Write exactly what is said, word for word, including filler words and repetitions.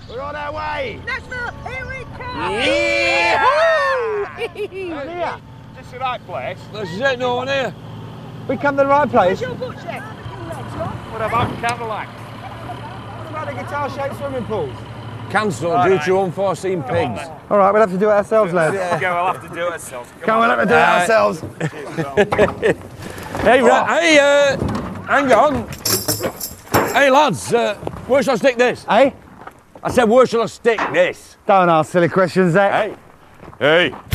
We're on our way. Nashville, here we come. Yeah. Here. Just the right place. This is it, no one here. We come to the right place. Where's your boot check? What about Cadillac? What about the guitar-shaped swimming pools? Cancelled All due right. to unforeseen pigs. All right, we'll have to do it ourselves, lads. Yeah. Go, we'll have to do it ourselves. Come, on, we'll have to do it Uh, ourselves. Hey, ra- hey, uh, hang on. Hey, lads, uh, where shall I stick this? Hey? I said, where shall I stick this? Don't ask silly questions, Zach. Hey. Hey.